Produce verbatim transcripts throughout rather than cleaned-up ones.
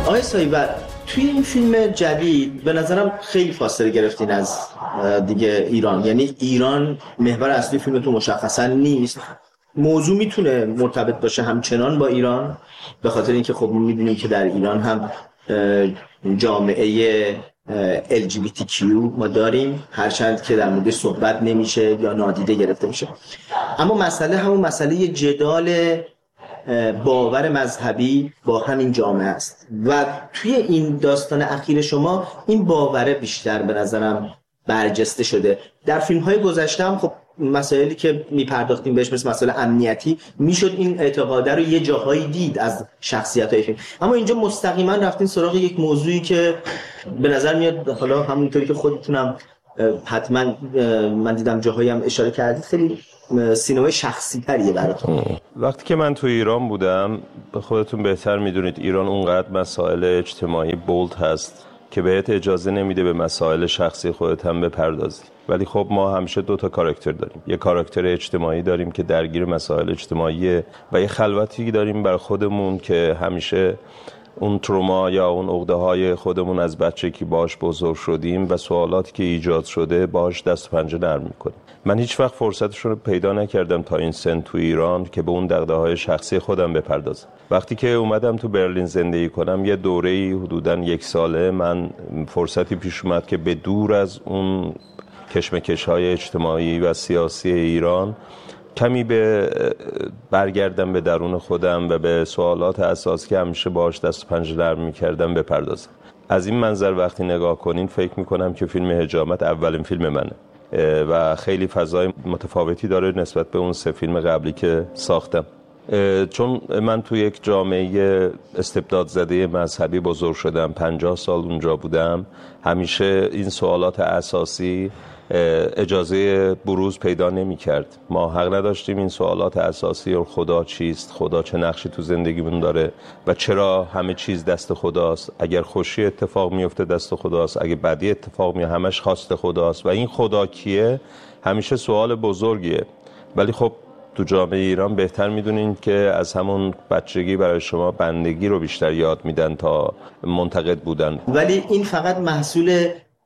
آقای سایی و توی این فیلم جدید به نظرم خیلی فاصله گرفتین از دیگه ایران، یعنی ایران محور اصلی فیلمتون مشخصا نیست. موضوع میتونه مرتبط باشه همچنان با ایران، به خاطر اینکه خب میدونیم که در ایران هم جامعه ال جی بی تی کیو ما داریم، هرچند که در موردش صحبت نمیشه یا نادیده گرفته میشه. اما مسئله همون مسئله جدال باور مذهبی با همین جامعه است و توی این داستان اخیر شما این باوره بیشتر به نظرم برجسته شده. در فیلم‌های گذشته هم خب مسائلی که میپرداختیم بهش مثل مسئله امنیتی میشد این اعتقاده رو یه جاهایی دید از شخصیت‌های فیلم، اما اینجا مستقیما رفتین سراغ یک موضوعی که به نظر میاد، حالا همونطوری که خودتونم حتما من دیدم جاهایی هم اشاره کردید، خیلی سینمای شخصی تریه براتون. وقتی که من تو ایران بودم، به خودتون بهتر میدونید ایران اونقدر مسائل اجتماعی بولد هست که بهت اجازه نمیده به مسائل شخصی خودت هم بپردازی. ولی خب ما همیشه دو تا کاراکتر داریم، یه کاراکتر اجتماعی داریم که درگیر مسائل اجتماعیه و یه خلوتی داریم بر خودمون که همیشه اون تروما یا اون عقده‌های خودمون از بچگی باش بزرگ شدیم و سوالاتی که ایجاد شده باش دست و پنجه نرم می‌کنیم. من هیچ وقت فرصتشون رو پیدا نکردم تا این سن تو ایران که به اون دغدغه‌های شخصی خودم بپردازم. وقتی که اومدم تو برلین زندگی کنم، یه دوره‌ای حدوداً یک ساله من فرصتی پیش اومد که به دور از اون کشمکش‌های اجتماعی و سیاسی ایران کمی به برگردم به درون خودم و به سوالات اساسی که همیشه باهاش دست و پنجه نرم می‌کردم بپردازم. از این منظر وقتی نگاه کنین فکر می‌کنم که فیلم حجامت اولین فیلم منه و خیلی فضای متفاوتی داره نسبت به اون سه فیلم قبلی که ساختم، چون من تو یک جامعه استبداد زده مذهبی بزرگ شدم، پنجاه سال اونجا بودم. همیشه این سوالات اساسی اجازه بروز پیدا نمی کرد. ما حق نداشتیم این سوالات اساسی رو، خدا چیست، خدا چه نقشی تو زندگیمون داره و چرا همه چیز دست خداست، اگر خوشی اتفاق میفته دست خداست، اگه بدی اتفاق میفته همش خواست خداست و این خدا کیه همیشه سوال بزرگیه. ولی خب تو جامعه ایران بهتر میدونین که از همون بچگی برای شما بندگی رو بیشتر یاد میدن تا منتقد بودن. ولی این فقط محصول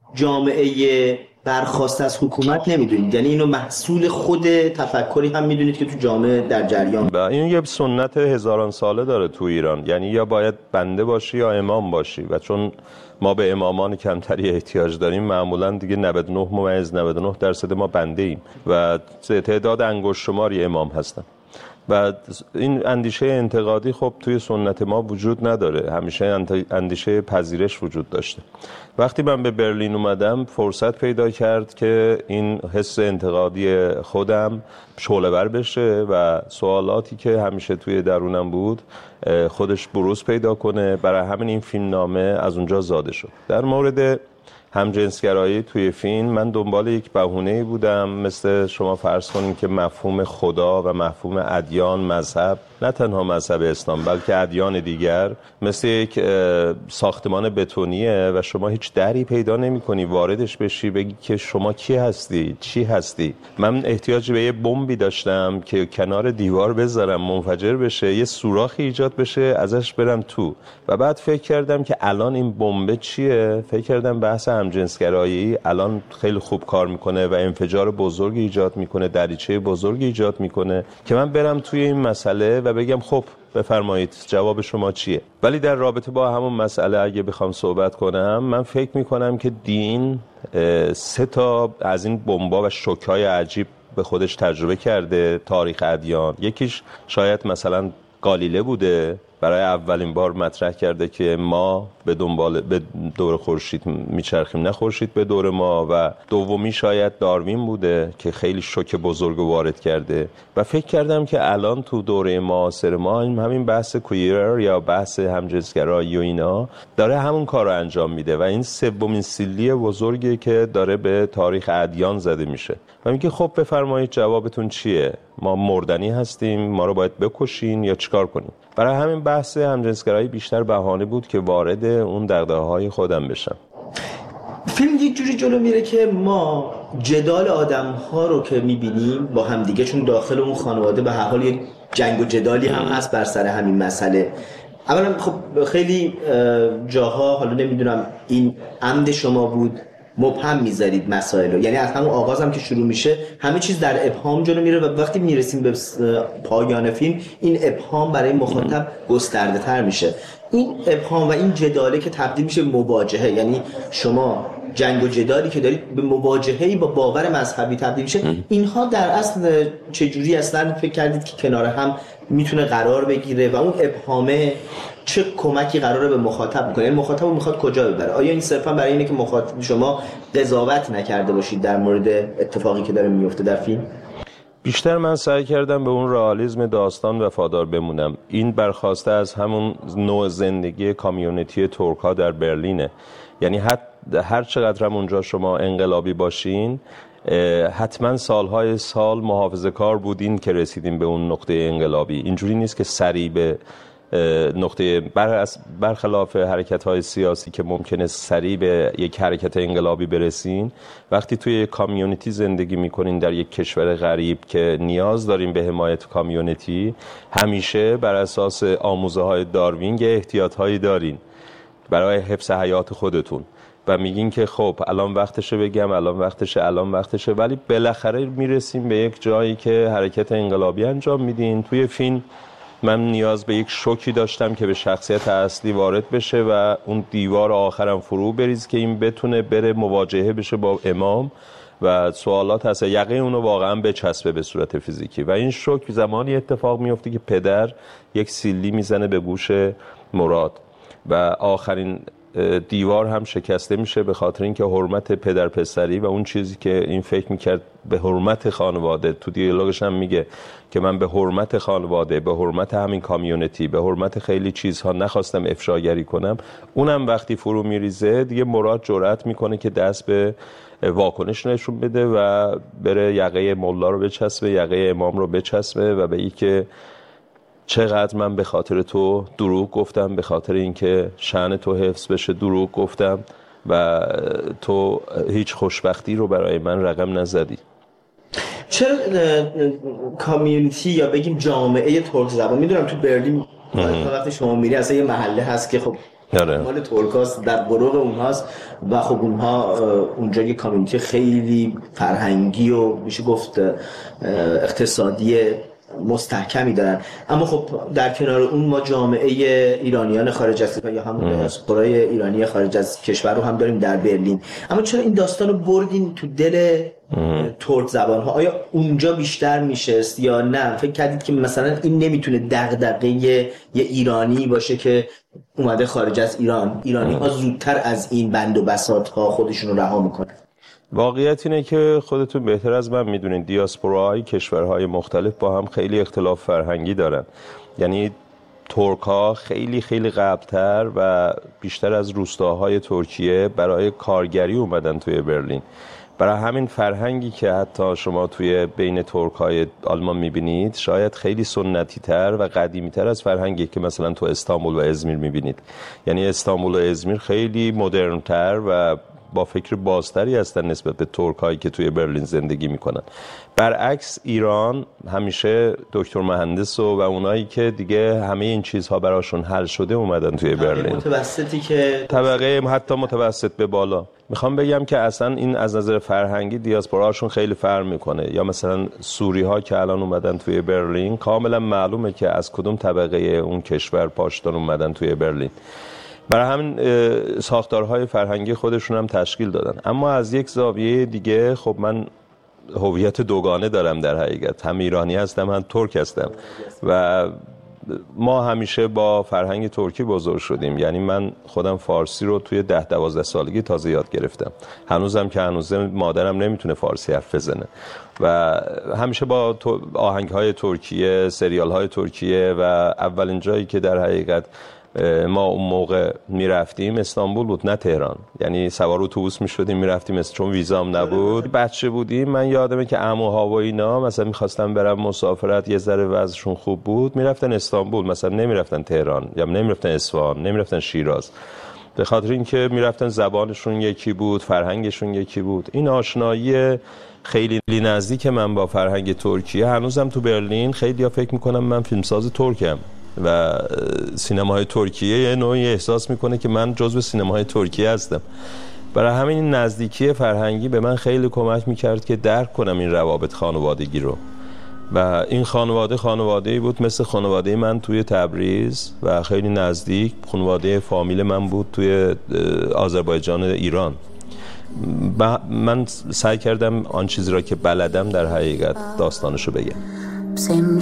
جامعه برخواست از حکومت نمیدونید، یعنی اینو محصول خود تفکری هم میدونید که تو جامعه در جریان. و این یه سنت هزاران ساله داره تو ایران، یعنی یا باید بنده باشی یا امام باشی و چون ما به امامان کمتری احتیاج داریم معمولا دیگه نود و نه ممیز نود و نه درصد ما بنده ایم و تعداد انگشت شماری امام هستن و این اندیشه انتقادی خب توی سنت ما وجود نداره، همیشه اندیشه پذیرش وجود داشته. وقتی من به برلین اومدم فرصت پیدا کرد که این حس انتقادی خودم شعله‌ور بشه و سوالاتی که همیشه توی درونم بود خودش بروز پیدا کنه. برای همین این فیلم نامه از اونجا زاده شد. در مورد همجنسگرایی توی فیلم من دنبال یک بهونه‌ای بودم، مثل شما فرض کنید که مفهوم خدا و مفهوم ادیان، مذهب، نه تنها مذهب اسلام بلکه ادیان دیگر مثل یک ساختمان بتونیه و شما هیچ دری پیدا نمی‌کنی واردش بشی بگی که شما کی هستی، چی هستی. من احتیاج به یه بمبی داشتم که کنار دیوار بذارم منفجر بشه، یه سوراخی ایجاد بشه ازش برم تو و بعد فکر کردم که الان این بمب چیه؟ فکر کردم بحث همجنسگرایی الان خیلی خوب کار میکنه و انفجار بزرگی ایجاد میکنه، دریچه بزرگی ایجاد میکنه که من برم توی این مسئله و بگم خب بفرمایید جواب شما چیه. ولی در رابطه با همون مسئله اگه بخوام صحبت کنم، من فکر میکنم که دین سه تا از این بمبا و شوک‌های عجیب به خودش تجربه کرده تاریخ ادیان. یکیش شاید مثلا گالیله بوده، برای اولین بار مطرح کرده که ما به دنبال به دور خورشید میچرخیم نه خورشید به دور ما، و دومی شاید داروین بوده که خیلی شوک بزرگ وارد کرده و فکر کردم که الان تو دوره معاصر ما همین بحث کویر یا بحث همجنسگرایی و اینا داره همون کار رو انجام میده و این سومین سیلی بزرگی که داره به تاریخ ادیان زده میشه و میگه خب بفرمایید جوابتون چیه، ما مردنی هستیم، ما رو باید بکشین یا چیکار کنیم. برای همین بحث همجنسگرایی بیشتر بهانه بود که وارد اون دغدغه‌های خودم بشم. فیلم یک جوری جلو میره که ما جدال آدم‌ها رو که می‌بینیم با همدیگه، چون داخل اون خانواده به هر حال یک جنگ و جدالی هم هست بر سر همین مسئله، اولا خب خیلی جاها حالا نمیدونم این عمد شما بود مبهم میذارید مسائل رو، یعنی از همون آغاز هم که شروع میشه همه چیز در ابهام جلو میره و وقتی میرسیم به پایان فیلم این ابهام برای مخاطب گسترده تر میشه. این ابهام و این جداله که تبدیل میشه به مواجهه، یعنی شما جنگ و جدالی که دارید به مواجهه‌ای با باور مذهبی تبدیل میشه، اینها در اصل چجوری اصلا فکر کردید که کنار هم میتونه قرار بگیره و اون ابهامه چه کمکی قراره به مخاطب بکنه؟ یعنی مخاطب رو میخواد کجا ببره؟ آیا این صرفا برای اینه که مخاطب شما قضاوت نکرده باشید در مورد اتفاقی که داره میفته در فیلم؟ بیشتر من سعی کردم به اون رئالیسم داستان وفادار بمونم. این برخواسته از همون نوع زندگی کامیونیتی ترک‌ها در برلینه. یعنی هر چقدر هم اونجا شما انقلابی باشین، حتما سالهای سال محافظه‌کار بودین که رسیدین به اون نقطه انقلابی. اینجوری نیست که سریع به نقطه برخلاف حرکت‌های سیاسی که ممکنه سریع به یک حرکت انقلابی برسین. وقتی توی یک کامیونیتی زندگی میکنین در یک کشور غریب که نیاز دارین به حمایت کامیونیتی، همیشه بر اساس آموزه‌های داروین احتیاط‌هایی دارین برای حفظ حیات خودتون و میگین که خب الان وقتشه بگم، الان وقتشه، الان وقتشه، ولی بالاخره میرسیم به یک جایی که حرکت انقلابی انجام میدین. توی فیلم من نیاز به یک شوکی داشتم که به شخصیت اصلی وارد بشه و اون دیوار آخرم فرو بریز که این بتونه بره مواجهه بشه با امام و سوالات هست یقه اونو واقعا بچسبه به صورت فیزیکی. و این شوک زمانی اتفاق میفته که پدر یک سیلی میزنه به گوش مراد و آخرین دیوار هم شکسته میشه به خاطر اینکه حرمت پدر پسری و اون چیزی که این فکر میکرد به حرمت خانواده، تو دیالوگش هم میگه که من به حرمت خانواده، به حرمت همین کامیونیتی، به حرمت خیلی چیزها نخواستم افشاگری کنم، اونم وقتی فرو میریزه دیگه مراد جرأت میکنه که دست به واکنش نشون بده و بره یقه مولا رو بچسبه، یقه امام رو بچسبه و بگه که چقدر من به خاطر تو دروغ گفتم، به خاطر اینکه شأن تو حفظ بشه دروغ گفتم و تو هیچ خوشبختی رو برای من رقم نزدی. چرا کامیونیتی یا بگیم جامعه ترک زبان، میدونم تو برلین وقتی شما میری اصلا یه محله هست که خب مال ترکاست، در بروق اونهاست و خب اونها اونجا یه کامیونیتی خیلی فرهنگی و میشه گفت اقتصادی مستحکمی دارن، اما خب در کنار اون ما جامعه ایرانیان خارج از یا همون دیاسپورای ایرانی خارج از کشور رو هم داریم در برلین. اما چرا این داستان رو بردین تو دل ترک زبان ها؟ آیا اونجا بیشتر میشست یا نه فکر کردید که مثلا این نمیتونه دغدغه یه ایرانی باشه که اومده خارج از ایران، ایرانی ها زودتر از این بند و بساط ها خودشون رو رها میکنن؟ واقعیت اینه که خودتون بهتر از من میدونین دیاسپوراهای کشورهای مختلف با هم خیلی اختلاف فرهنگی دارن. یعنی ترک ها خیلی خیلی قبلتر و بیشتر از روستاهای ترکیه برای کارگری اومدن توی برلین. برای همین فرهنگی که حتی شما توی بین ترک های آلمان میبینید شاید خیلی سنتی تر و قدیمی تر از فرهنگی که مثلا تو استانبول و ازمیر میبینید. یعنی استانبول و ازمیر خیلی مدرن تر و با فکر بازتری هستن نسبت به ترکایی که توی برلین زندگی میکنن. برعکس ایران همیشه دکتر مهندس و, و اونایی که دیگه همه این چیزها براشون حل شده اومدن توی برلین. متوسطی که طبقه حتی متوسط به بالا. میخوام بگم که اصلا این از نظر فرهنگی دیاسپوراشون خیلی فرق میکنه. یا مثلا سوری ها که الان اومدن توی برلین کاملا معلومه که از کدوم طبقه اون کشور پاشدار اومدن توی برلین. برای همین ساختارهای فرهنگی خودشون هم تشکیل دادن. اما از یک زاویه دیگه خب من هویت دوگانه دارم در حقیقت، هم ایرانی هستم هم ترک هستم و ما همیشه با فرهنگ ترکی بزرگ شدیم. یعنی من خودم فارسی رو توی ده دوازده سالگی تازه یاد گرفتم، هنوزم که هنوزه مادرم نمیتونه فارسی حرف بزنه و همیشه با آهنگ‌های ترکیه، سریال‌های ترکیه و اولین جایی که در حقیقت ما اون موقع میرفتیم استانبول بود نه تهران. یعنی سوار اتوبوس میشدیم میرفتیم چون ویزام نبود. بچه بودیم، من یادمه که عموها و اینا مثلا میخواستن برن مسافرت، یه ذره وضعشون خوب بود میرفتن استانبول، مثلا نمیرفتن تهران یا نمیرفتن اصفهان، نمیرفتن شیراز، به خاطر اینکه میرفتن زبانشون یکی بود، فرهنگشون یکی بود. این آشنایی خیلی نزدیک من با فرهنگ ترکیه هنوزم تو برلین خیلی‌ها فکر میکنم من فیلمساز ترکم. و سینماهای ترکیه یه نوعی احساس میکنه که من جزو سینماهای ترکیه هستم. برای همین این نزدیکی فرهنگی به من خیلی کمک میکرد که درک کنم این روابط خانوادگی رو. و این خانواده خانواده‌ای بود مثل خانواده من توی تبریز و خیلی نزدیک خانواده فامیل من بود توی آذربایجان ایران. من سعی کردم آن چیزی را که بلدم در حقیقت داستانشو بگم.